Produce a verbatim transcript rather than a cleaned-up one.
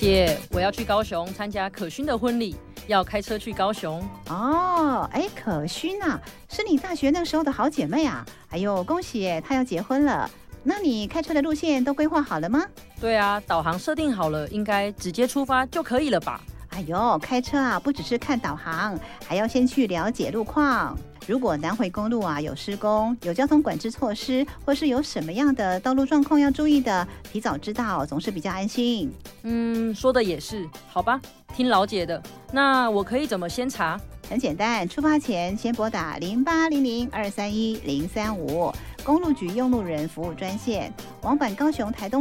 姐，我要去高雄参加可勋的婚礼，要开车去高雄。 哦，哎，可勋啊，是你大学那时候的好姐妹啊！哎呦，恭喜耶，她要结婚了。那你开车的路线都规划好了吗？ 对啊，导航设定好了，应该直接出发就可以了吧？ 哎呦，开车啊，不只是看导航，还要先去了解路况。如果南回公路啊有施工、有交通管制措施，或是有什么样的道路状况要注意的，提早知道总是比较安心。 嗯，说的也是，好吧，听老姐的。那我可以怎么先查？ 很简单，出发前先拨打零八零零二三一零三五公路局用路人服务专线，往返高雄、台东。